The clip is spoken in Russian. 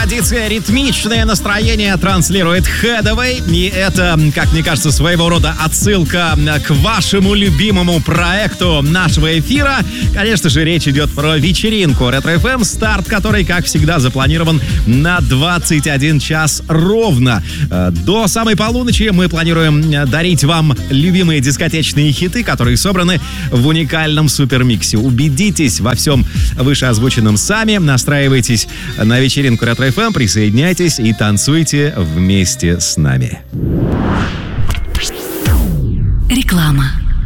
традиция, ритмичное настроение транслирует Headway. И это, как мне кажется, своего рода отсылка к вашему любимому проекту нашего эфира. Конечно же, речь идет про вечеринку Ретро-ФМ, старт которой, как всегда, запланирован на 21 час ровно. До самой полуночи мы планируем дарить вам любимые дискотечные хиты, которые собраны в уникальном супермиксе. Убедитесь во всем вышеозвученном сами, настраивайтесь на вечеринку Ретро-ФМ, присоединяйтесь и танцуйте вместе с нами. Реклама.